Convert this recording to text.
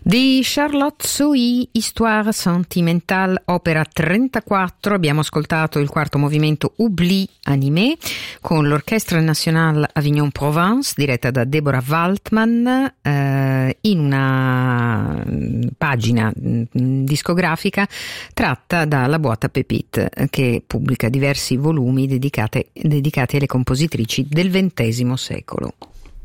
Di Charlotte Sohi, Histoire sentimentale, opera 34, abbiamo ascoltato il quarto movimento Oubli animé con l'Orchestre Nationale Avignon-Provence diretta da Deborah Waltman in una pagina discografica tratta dalla Boîte à Pépites, che pubblica diversi volumi dedicati alle compositrici del XX secolo.